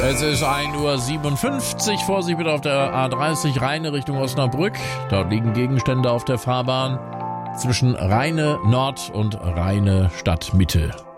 Es ist 1:57 Uhr. Vorsicht bitte auf der A30 Rheine Richtung Osnabrück. Dort liegen Gegenstände auf der Fahrbahn zwischen Rheine Nord und Rheine Stadtmitte.